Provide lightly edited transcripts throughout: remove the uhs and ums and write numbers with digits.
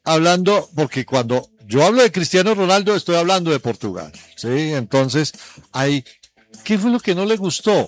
hablando, porque cuando yo hablo de Cristiano Ronaldo, estoy hablando de Portugal, ¿sí? Entonces, ¿qué fue lo que no le gustó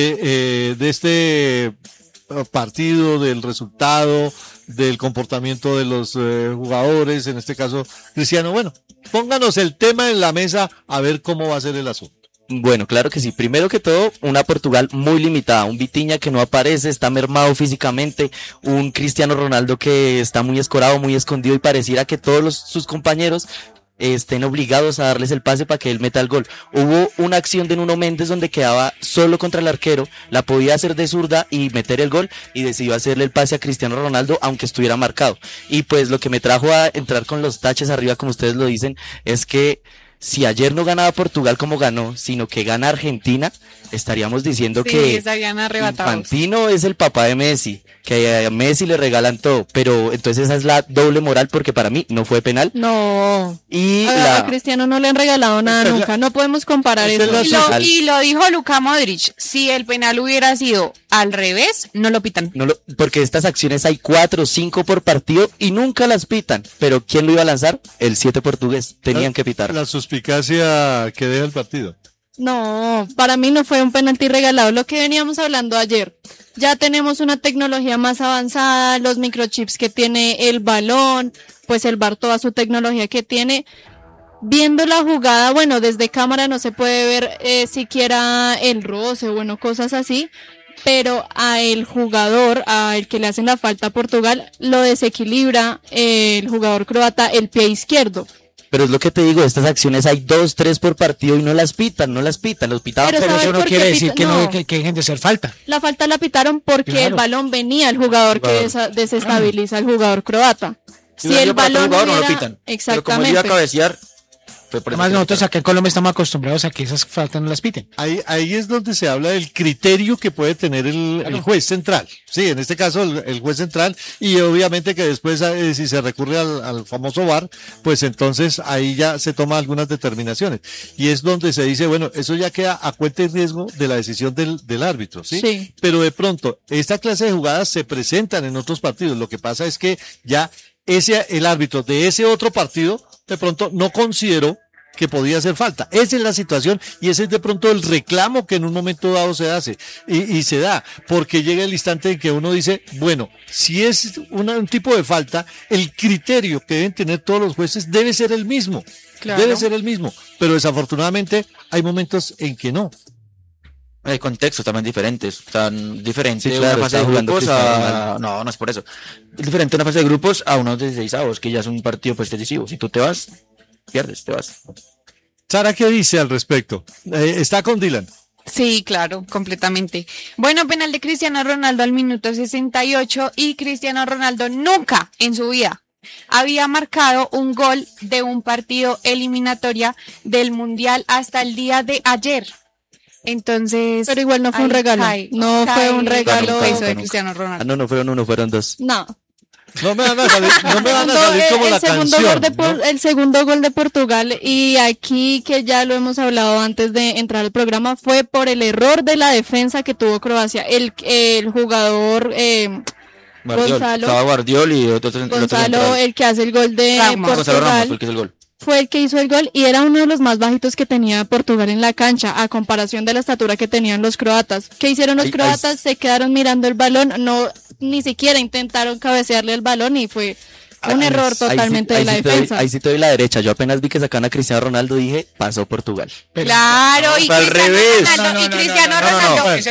de este partido, del resultado, del comportamiento de los jugadores, en este caso Cristiano? Bueno, pónganos el tema en la mesa a ver cómo va a ser el asunto. Bueno, claro que sí. Primero que todo, una Portugal muy limitada, un Vitinha que no aparece, está mermado físicamente, un Cristiano Ronaldo que está muy escorado, muy escondido y pareciera que todos sus compañeros estén obligados a darles el pase para que él meta el gol. Hubo una acción de Nuno Méndez donde quedaba solo contra el arquero, la podía hacer de zurda y meter el gol y decidió hacerle el pase a Cristiano Ronaldo aunque estuviera marcado. Y pues lo que me trajo a entrar con los taches arriba, como ustedes lo dicen, es que si ayer no ganaba Portugal como ganó, sino que gana Argentina, estaríamos diciendo que Infantino es el papá de Messi, que a Messi le regalan todo, pero entonces esa es la doble moral porque para mí no fue penal. No, y a Cristiano no le han regalado nada nunca, no podemos comparar eso. Y lo dijo Luka Modric, si el penal hubiera sido al revés, no lo pitan. Porque estas acciones hay 4 o 5 por partido y nunca las pitan, pero ¿quién lo iba a lanzar? El 7 portugués, tenían que pitar. La suspicacia que deja el partido. No, para mí no fue un penalti regalado, lo que veníamos hablando ayer. Ya tenemos una tecnología más avanzada, los microchips que tiene el balón, pues el VAR toda su tecnología que tiene. Viendo la jugada, bueno, desde cámara no se puede ver siquiera el roce, bueno, cosas así, pero a el jugador, al que le hacen la falta a Portugal, lo desequilibra el jugador croata el pie izquierdo. Pero es lo que te digo, estas acciones hay 2, 3 por partido y no las pitan, los pitaban. Pero eso no quiere decir que dejen de hacer falta. La falta la pitaron porque el balón venía al jugador que desestabiliza al jugador croata. Si el balón no lo pitan. Exactamente. Pero como iba a cabecear, además nosotros acá en Colombia estamos acostumbrados a que esas faltas no las piten. Ahí es donde se habla del criterio que puede tener el juez central. Sí, en este caso el juez central, y obviamente que después si se recurre al famoso VAR, pues entonces ahí ya se toman algunas determinaciones. Y es donde se dice, bueno, eso ya queda a cuenta y riesgo de la decisión del árbitro, ¿sí? Sí. Pero de pronto, esta clase de jugadas se presentan en otros partidos. Lo que pasa es que ya el árbitro de ese otro partido de pronto no consideró que podía hacer falta. Esa es la situación y ese es de pronto el reclamo que en un momento dado se hace y se da, porque llega el instante en que uno dice, bueno, si es un tipo de falta, el criterio que deben tener todos los jueces debe ser el mismo. Claro. Debe ser el mismo, pero desafortunadamente hay momentos en que no. Hay contextos también diferentes, tan diferentes. Sí, claro, una fase de grupos no es por eso. Es diferente una fase de grupos a unos 16avos, que ya es un partido pues decisivo. Si tú te vas, pierdes, te vas. Sara, ¿qué dice al respecto? ¿Está con Dylan? Sí, claro, completamente. Bueno, penal de Cristiano Ronaldo al minuto 68 y Cristiano Ronaldo nunca en su vida había marcado un gol de un partido eliminatoria del Mundial hasta el día de ayer. Entonces, pero igual no fue un regalo. Fue un regalo eso de Cristiano Ronaldo. No fueron uno, fueron 2. No. No me van a salir como la canción. El segundo gol de Portugal, y aquí que ya lo hemos hablado antes de entrar al programa, fue por el error de la defensa que tuvo Croacia. El jugador Gonzalo. Estaba Guardiol y Gonzalo, el que hace el gol de Portugal. Gonzalo Ramos fue el que hizo el gol. Fue el que hizo el gol y era uno de los más bajitos que tenía Portugal en la cancha, a comparación de la estatura que tenían los croatas. ¿Qué hicieron los croatas? Se quedaron mirando el balón, ni siquiera intentaron cabecearle el balón y fue un error totalmente de la defensa. Ahí sí te doy la derecha. Yo apenas vi que sacaban a Cristiano Ronaldo, dije, pasó Portugal. Claro, y al revés. Cristiano Ronaldo me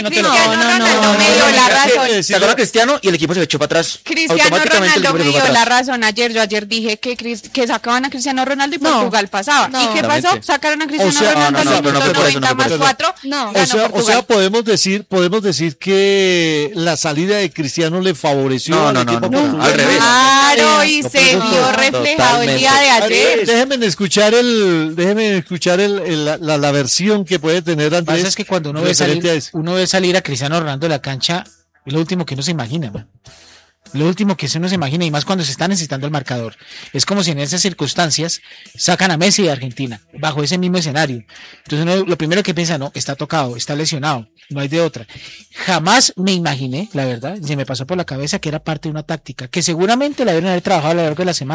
dio la razón. Sacó a Cristiano y el equipo se echó para atrás. Cristiano Ronaldo me dio la razón ayer. Yo ayer dije que sacaban a Cristiano Ronaldo y Portugal pasaba. ¿Y qué pasó? Sacaron a Cristiano Ronaldo y 90 más 4. O sea, podemos decir que la salida de Cristiano le favoreció al equipo portugués. Al revés. Claro, y se vio reflejado el día de ayer. Déjenme escuchar la versión que puede tener Andrés. Lo que pasa es que cuando uno ve salir a Cristiano Ronaldo de la cancha, es lo último que uno se imagina, man. Lo último que uno se imagina, y más cuando se está necesitando el marcador. Es como si en esas circunstancias sacan a Messi de Argentina, bajo ese mismo escenario. Entonces uno lo primero que piensa, no, está tocado, está lesionado, no hay de otra. Jamás me imaginé, la verdad, se me pasó por la cabeza que era parte de una táctica, que seguramente la deben haber trabajado a lo largo de la semana.